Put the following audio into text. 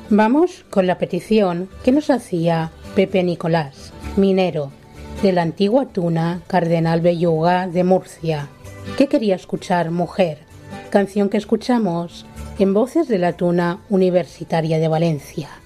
Vamos con la petición que nos hacía Pepe Nicolás, minero, de la antigua tuna Cardenal Belluga de Murcia, que quería escuchar Mujer, canción que escuchamos en voces de la tuna Universitaria de Valencia.